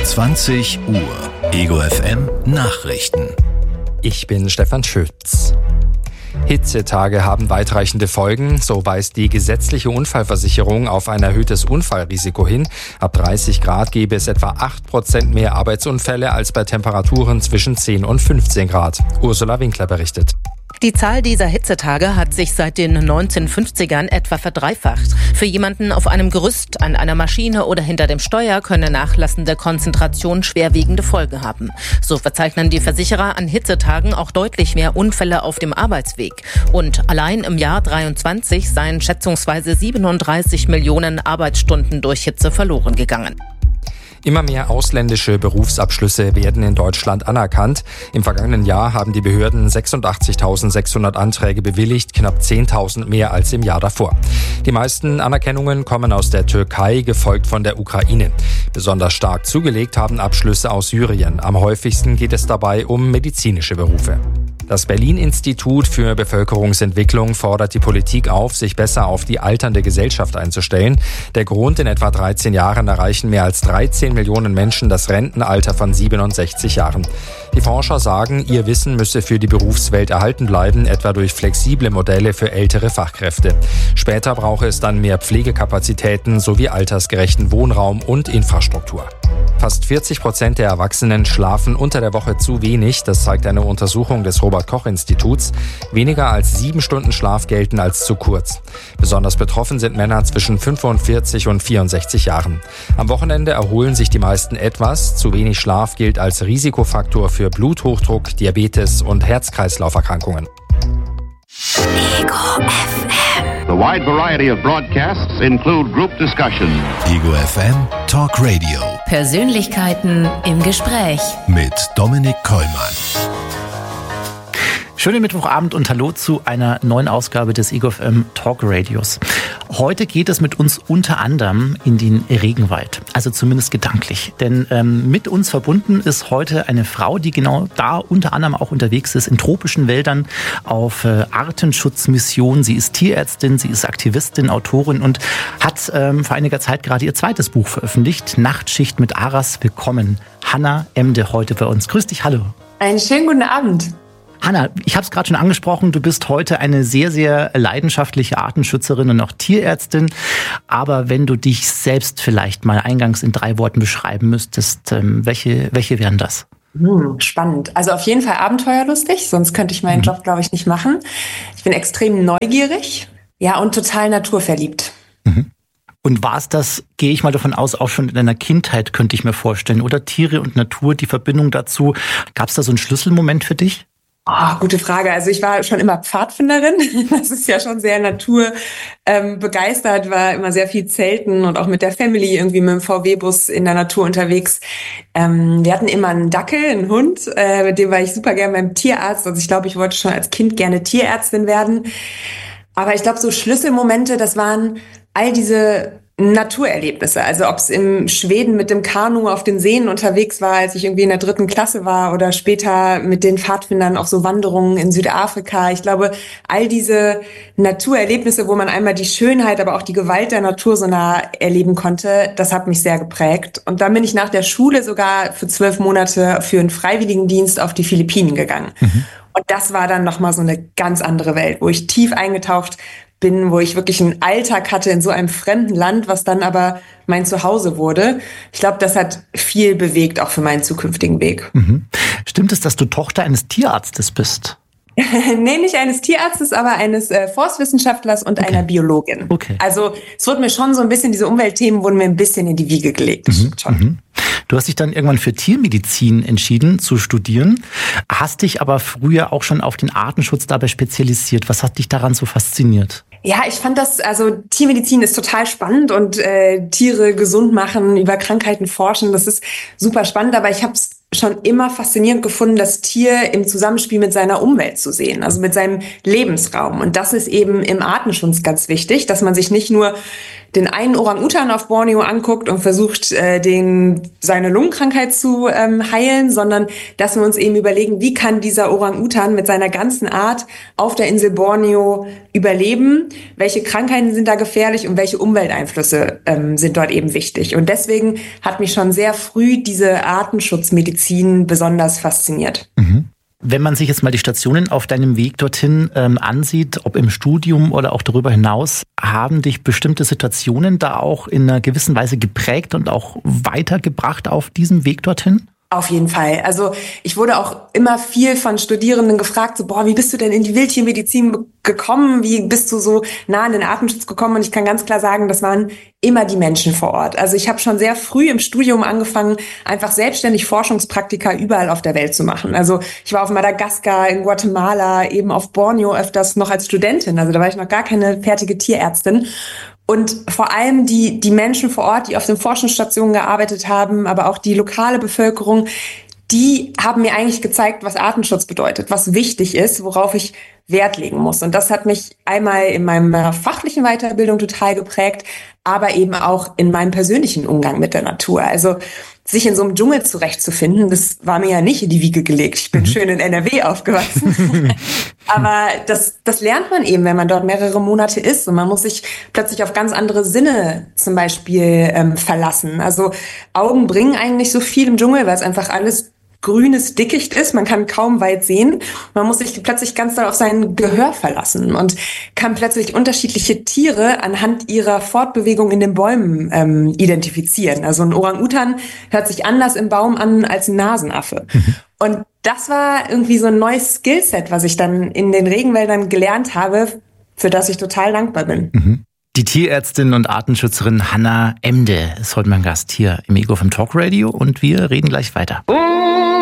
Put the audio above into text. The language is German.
20 Uhr. Ego FM Nachrichten. Ich bin Stefan Schütz. Hitzetage haben weitreichende Folgen. So weist die gesetzliche Unfallversicherung auf ein erhöhtes Unfallrisiko hin. Ab 30 Grad gäbe es etwa 8% mehr Arbeitsunfälle als bei Temperaturen zwischen 10 und 15 Grad. Ursula Winkler berichtet. Die Zahl dieser Hitzetage hat sich seit den 1950ern etwa verdreifacht. Für jemanden auf einem Gerüst, an einer Maschine oder hinter dem Steuer könne nachlassende Konzentration schwerwiegende Folgen haben. So verzeichnen die Versicherer an Hitzetagen auch deutlich mehr Unfälle auf dem Arbeitsweg. Und allein im Jahr 2023 seien schätzungsweise 37 Millionen Arbeitsstunden durch Hitze verloren gegangen. Immer mehr ausländische Berufsabschlüsse werden in Deutschland anerkannt. Im vergangenen Jahr haben die Behörden 86.600 Anträge bewilligt, knapp 10.000 mehr als im Jahr davor. Die meisten Anerkennungen kommen aus der Türkei, gefolgt von der Ukraine. Besonders stark zugelegt haben Abschlüsse aus Syrien. Am häufigsten geht es dabei um medizinische Berufe. Das Berlin-Institut für Bevölkerungsentwicklung fordert die Politik auf, sich besser auf die alternde Gesellschaft einzustellen. Der Grund: in etwa 13 Jahren erreichen mehr als 13 Millionen Menschen das Rentenalter von 67 Jahren. Die Forscher sagen, ihr Wissen müsse für die Berufswelt erhalten bleiben, etwa durch flexible Modelle für ältere Fachkräfte. Später brauche es dann mehr Pflegekapazitäten sowie altersgerechten Wohnraum und Infrastruktur. Fast 40% der Erwachsenen schlafen unter der Woche zu wenig. Das zeigt eine Untersuchung des Robert-Koch-Instituts. Weniger als 7 Stunden Schlaf gelten als zu kurz. Besonders betroffen sind Männer zwischen 45 und 64 Jahren. Am Wochenende erholen sich die meisten etwas. Zu wenig Schlaf gilt als Risikofaktor für Bluthochdruck, Diabetes und Herz-Kreislauf-Erkrankungen. Ego FM. The wide variety of broadcasts include group discussion. Ego FM Talk Radio Persönlichkeiten im Gespräch mit Dominik Kollmann. Schönen Mittwochabend und hallo zu einer neuen Ausgabe des Ego FM Talk Radios. Heute geht es mit uns unter anderem in den Regenwald, also zumindest gedanklich. Denn mit uns verbunden ist heute eine Frau, die genau da unter anderem auch unterwegs ist, in tropischen Wäldern auf Artenschutzmission. Sie ist Tierärztin, sie ist Aktivistin, Autorin und hat vor einiger Zeit gerade ihr zweites Buch veröffentlicht, Nachtschicht mit Aras. Willkommen, Hanna Emde, heute bei uns. Grüß dich, hallo. Einen schönen guten Abend. Hanna, ich habe es gerade schon angesprochen, du bist heute eine sehr, sehr leidenschaftliche Artenschützerin und auch Tierärztin. Aber wenn du dich selbst vielleicht mal eingangs in 3 Worten beschreiben müsstest, welche wären das? Spannend. Also auf jeden Fall abenteuerlustig, sonst könnte ich meinen Job, glaube ich, nicht machen. Ich bin extrem neugierig, ja, und total naturverliebt. Und war es das, gehe ich mal davon aus, auch schon in deiner Kindheit, könnte ich mir vorstellen, oder Tiere und Natur, die Verbindung dazu. Gab es da so einen Schlüsselmoment für dich? Oh, gute Frage. Also ich war schon immer Pfadfinderin. Das ist ja schon sehr begeistert, war immer sehr viel Zelten und auch mit der Family irgendwie mit dem VW-Bus in der Natur unterwegs. Wir hatten immer einen Dackel, einen Hund, mit dem war ich super gern beim Tierarzt. Also ich glaube, ich wollte schon als Kind gerne Tierärztin werden. Aber ich glaube, so Schlüsselmomente, das waren all diese Naturerlebnisse. Also ob es in Schweden mit dem Kanu auf den Seen unterwegs war, als ich irgendwie in der 3. Klasse war, oder später mit den Pfadfindern auf so Wanderungen in Südafrika. Ich glaube, all diese Naturerlebnisse, wo man einmal die Schönheit, aber auch die Gewalt der Natur so nah erleben konnte, das hat mich sehr geprägt. Und dann bin ich nach der Schule sogar für 12 Monate für einen Freiwilligendienst auf die Philippinen gegangen. Und das war dann nochmal so eine ganz andere Welt, wo ich tief eingetaucht bin, wo ich wirklich einen Alltag hatte in so einem fremden Land, was dann aber mein Zuhause wurde. Ich glaube, das hat viel bewegt, auch für meinen zukünftigen Weg. Stimmt es, dass du Tochter eines Tierarztes bist? Nee, nicht eines Tierarztes, aber eines Forstwissenschaftlers und einer Biologin. Okay. Also es wurde mir schon so ein bisschen, diese Umweltthemen wurden mir ein bisschen in die Wiege gelegt. Das stimmt schon. Du hast dich dann irgendwann für Tiermedizin entschieden zu studieren, hast dich aber früher auch schon auf den Artenschutz dabei spezialisiert. Was hat dich daran so fasziniert? Ja, ich fand das, also Tiermedizin ist total spannend und Tiere gesund machen, über Krankheiten forschen, das ist super spannend, aber ich habe es schon immer faszinierend gefunden, das Tier im Zusammenspiel mit seiner Umwelt zu sehen, also mit seinem Lebensraum. Und das ist eben im Artenschutz ganz wichtig, dass man sich nicht nur den einen Orang-Utan auf Borneo anguckt und versucht, seine Lungenkrankheit zu heilen, sondern dass wir uns eben überlegen, wie kann dieser Orang-Utan mit seiner ganzen Art auf der Insel Borneo überleben, welche Krankheiten sind da gefährlich und welche Umwelteinflüsse sind dort eben wichtig. Und deswegen hat mich schon sehr früh diese Artenschutzmedizin besonders fasziniert. Wenn man sich jetzt mal die Stationen auf deinem Weg dorthin ansieht, ob im Studium oder auch darüber hinaus, haben dich bestimmte Situationen da auch in einer gewissen Weise geprägt und auch weitergebracht auf diesem Weg dorthin? Auf jeden Fall. Also ich wurde auch immer viel von Studierenden gefragt, so, wie bist du denn in die Wildtiermedizin gekommen? Wie bist du so nah an den Artenschutz gekommen? Und ich kann ganz klar sagen, das waren immer die Menschen vor Ort. Also ich habe schon sehr früh im Studium angefangen, einfach selbstständig Forschungspraktika überall auf der Welt zu machen. Also ich war auf Madagaskar, in Guatemala, eben auf Borneo öfters noch als Studentin. Also da war ich noch gar keine fertige Tierärztin. Und vor allem die Menschen vor Ort, die auf den Forschungsstationen gearbeitet haben, aber auch die lokale Bevölkerung, die haben mir eigentlich gezeigt, was Artenschutz bedeutet, was wichtig ist, worauf ich Wert legen muss. Und das hat mich einmal in meiner fachlichen Weiterbildung total geprägt, aber eben auch in meinem persönlichen Umgang mit der Natur. Also sich in so einem Dschungel zurechtzufinden, das war mir ja nicht in die Wiege gelegt. Ich bin schön in NRW aufgewachsen. Aber das lernt man eben, wenn man dort mehrere Monate ist. Und man muss sich plötzlich auf ganz andere Sinne zum Beispiel verlassen. Also Augen bringen eigentlich so viel im Dschungel, weil es einfach alles grünes Dickicht ist. Man kann kaum weit sehen. Man muss sich plötzlich ganz doll auf sein Gehör verlassen und kann plötzlich unterschiedliche Tiere anhand ihrer Fortbewegung in den Bäumen identifizieren. Also ein Orang-Utan hört sich anders im Baum an als ein Nasenaffe. Und das war irgendwie so ein neues Skillset, was ich dann in den Regenwäldern gelernt habe, für das ich total dankbar bin. Die Tierärztin und Artenschützerin Hanna Emde ist heute mein Gast hier im Ego FM Talk Radio und wir reden gleich weiter.